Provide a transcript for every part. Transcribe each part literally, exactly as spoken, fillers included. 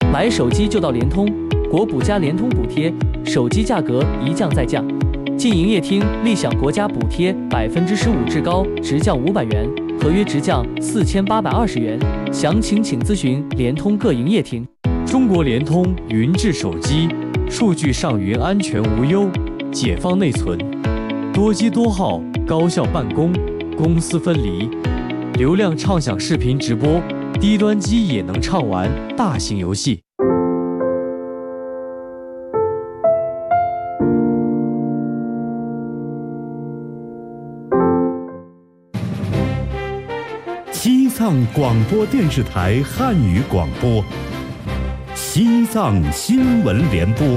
买手机就到联通，国补加联通补贴，手机价格一降再降。进营业厅立享国家补贴百分之十五，至高直降五百元，合约直降四千八百二十元。详情请咨询联通各营业厅。 中国联通云智手机，数据上云安全无忧，解放内存，多机多号，高效办公，公私分离，流量畅享视频直播，低端机也能畅玩大型游戏。 西藏广播电视台汉语广播，西藏新闻联播。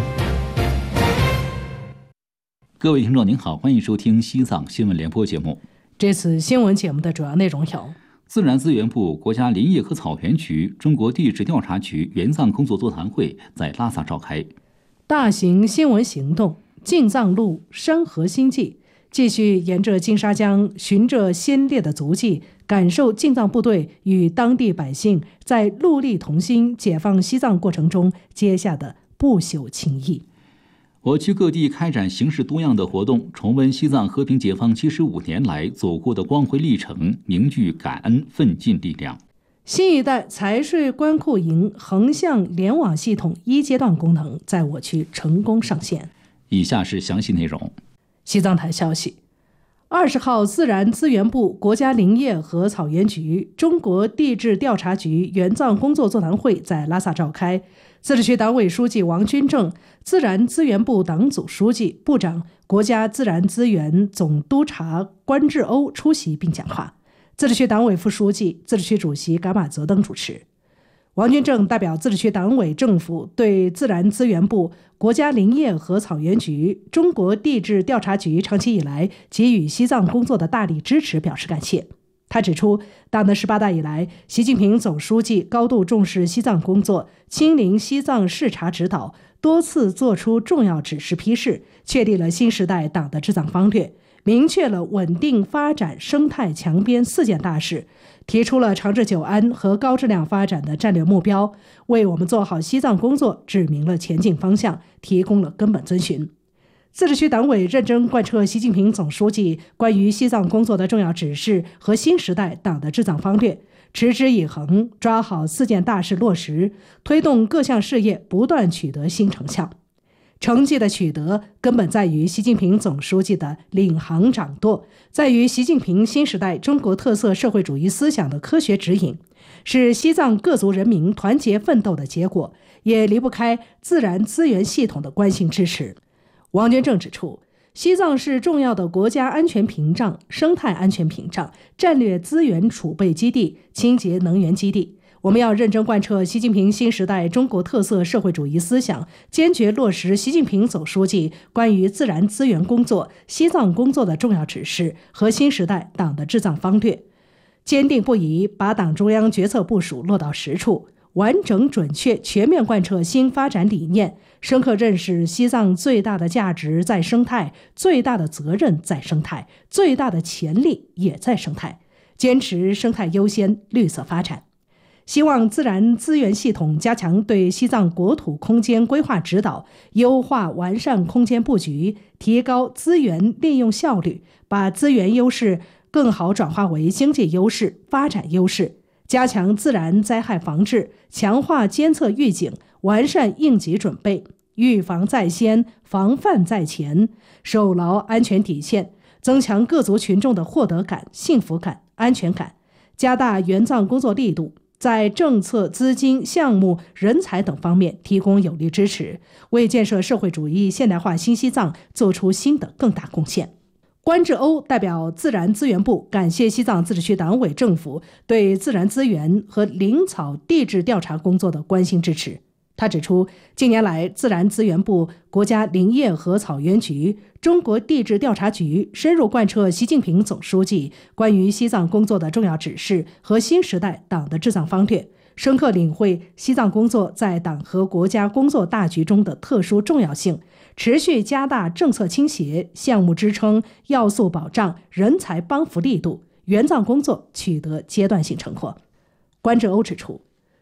各位听众您好，欢迎收听西藏新闻联播节目。 这次新闻节目的主要内容有： 自然资源部、国家林业和草原局、中国地质调查局援藏工作座谈会在拉萨召开； 大型新闻行动进藏路山河新迹，继续沿着金沙江，循着先烈的足迹，感受进藏部队与当地百姓在戮力同心解放西藏过程中结下的不朽情谊。 我区各地开展形式多样的活动，重温西藏和平解放七十五年来走过的光辉历程，凝聚感恩奋进力量。 新一代财税关库营横向联网系统一阶段功能在我区成功上线。 以下是详细内容。 西藏台消息，二十号，自然资源部、国家林业和草原局、中国地质调查局援藏工作座谈会在拉萨召开。自治区党委书记王军正、自然资源部党组书记、部长、国家自然资源总督察关志欧出席并讲话，自治区党委副书记、自治区主席噶玛泽等主持。王军正代表自治区党委政府对自然资源部、国家林业和草原局、中国地质调查局长期以来给予西藏工作的大力支持表示感谢。他指出，党的十八大以来，习近平总书记高度重视西藏工作，亲临西藏视察指导，多次作出重要指示批示，确立了新时代党的治藏方略，明确了稳定发展、生态强边四件大事，提出了长治久安和高质量发展的战略目标，为我们做好西藏工作指明了前进方向，提供了根本遵循。自治区党委认真贯彻习近平总书记关于西藏工作的重要指示和新时代党的治藏方略，持之以恒，抓好四件大事落实，推动各项事业不断取得新成效。成绩的取得根本在于习近平总书记的领航掌舵，在于习近平新时代中国特色社会主义思想的科学指引，是西藏各族人民团结奋斗的结果，也离不开自然资源系统的关心支持。王军正指出，西藏是重要的国家安全屏障、生态安全屏障、战略资源储备基地、清洁能源基地。我们要认真贯彻习近平新时代中国特色社会主义思想，坚决落实习近平总书记关于自然资源工作、西藏工作的重要指示和新时代党的治藏方略，坚定不移把党中央决策部署落到实处，完整准确全面贯彻新发展理念，深刻认识西藏最大的价值在生态，最大的责任在生态，最大的潜力也在生态，坚持生态优先、绿色发展。希望自然资源系统加强对西藏国土空间规划指导，优化完善空间布局，提高资源利用效率，把资源优势更好转化为经济优势、发展优势，加强自然灾害防治，强化监测预警，完善应急准备，预防在先，防范在前，守牢安全底线，增强各族群众的获得感、幸福感、安全感，加大援藏工作力度，在政策、资金、项目、人才等方面提供有力支持，为建设社会主义现代化新西藏做出新的更大贡献。关志欧代表自然资源部感谢西藏自治区党委政府对自然资源和林草地质调查工作的关心支持。他指出，近年来自然资源部、国家林业和草原局、中国地质调查局深入贯彻习近平总书记关于西藏工作的重要指示和新时代党的治藏方略，深刻领会西藏工作在党和国家工作大局中的特殊重要性，持续加大政策倾斜、项目支撑、要素保障、人才帮扶力度，援藏工作取得阶段性成果。关志欧指出，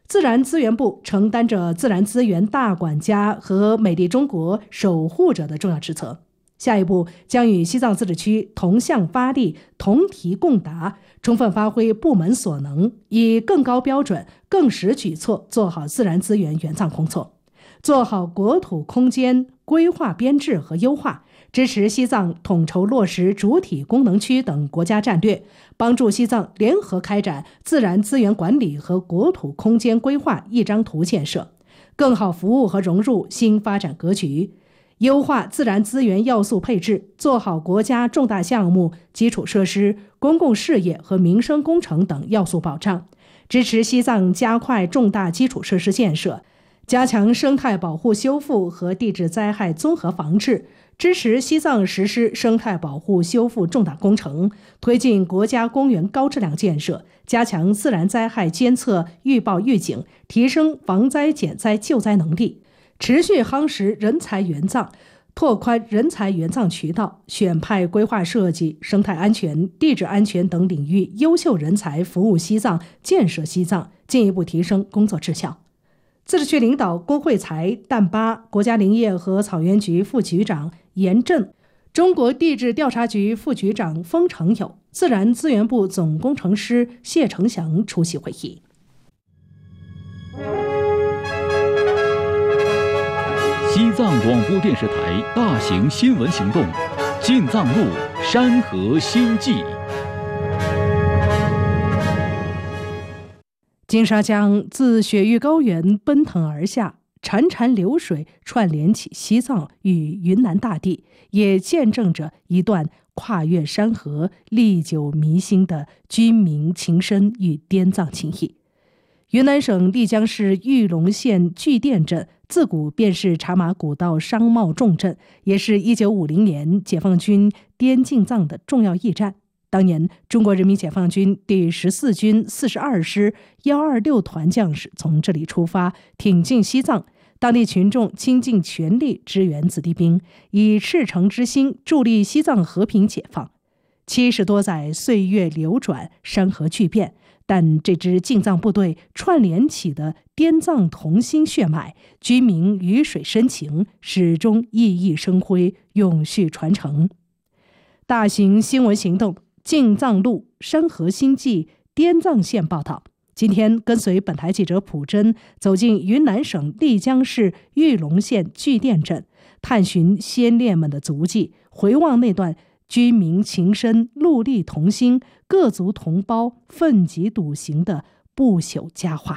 自然资源部承担着自然资源大管家和美丽中国守护者的重要职责。下一步将与西藏自治区同向发力，同题共答，充分发挥部门所能，以更高标准、更实举措做好自然资源援藏工作，做好国土空间规划编制和优化，支持西藏统筹落实主体功能区等国家战略，帮助西藏联合开展自然资源管理和国土空间规划一张图建设，更好服务和融入新发展格局，优化自然资源要素配置，做好国家重大项目、基础设施、公共事业和民生工程等要素保障，支持西藏加快重大基础设施建设，加强生态保护修复和地质灾害综合防治，支持西藏实施生态保护修复重大工程，推进国家公园高质量建设，加强自然灾害监测、预报预警，提升防灾减灾救灾能力，持续夯实人才援藏，拓宽人才援藏渠道，选派规划设计、生态安全、地质安全等领域优秀人才服务西藏、建设西藏，进一步提升工作质效。自治区领导龚慧才、淡巴，国家林业和草原局副局长严震，中国地质调查局副局长封成友，自然资源部总工程师谢成祥出席会议。 西藏广播电视台大型新闻行动，进藏路山河新纪。 金沙江自雪域高原奔腾而下，潺潺流水串联起西藏与云南大地，也见证着一段跨越山河、历久弥新的军民情深与滇藏情谊。云南省丽江市玉龙县巨甸镇自古便是茶马古道商贸重镇，也是一九五零年解放军滇进藏的重要驿站。当年，中国人民解放军第十四军四十二师一二六团将士从这里出发，挺进西藏，当地群众倾尽全力支援子弟兵，以赤诚之心助力西藏和平解放。七十多载岁月流转，山河巨变，但这支进藏部队串联起的滇藏同心血脉，军民鱼水深情，始终熠熠生辉，永续传承。大型新闻行动，进藏路山河新纪滇藏线报道。今天跟随本台记者朴真走进云南省丽江市玉龙县巨甸镇，探寻先烈们的足迹，回望那段军民情深、戮力同心、各族同胞奋楫笃行的不朽佳话。